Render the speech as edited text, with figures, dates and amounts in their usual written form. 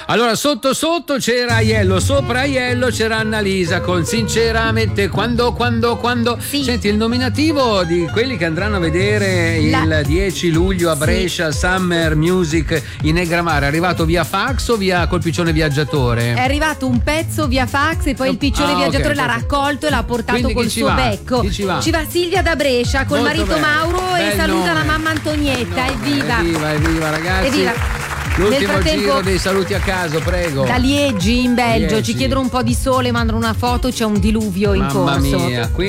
Allora, sotto c'era Aiello, sopra Aiello c'era Annalisa con sinceramente quando. Sì. Senti, il nominativo di quelli che andranno a vedere il 10 luglio a Brescia Summer Music in Negramare è arrivato via fax o via col piccione viaggiatore? È arrivato un pezzo via fax e poi il piccione viaggiatore l'ha raccolto e l'ha portato Quindi col chi ci suo va? becco. Chi ci va? Silvia da Brescia col Molto marito bene. Mauro e Bel saluta nome. la mamma Antonietta. Evviva ragazzi. Evviva. L'ultimo Nel frattempo, giro dei saluti a caso, prego. da Liegi in Belgio Liegi. ci chiedono un po' di sole, mandano una foto, c'è un diluvio in Mamma corso. mia, qui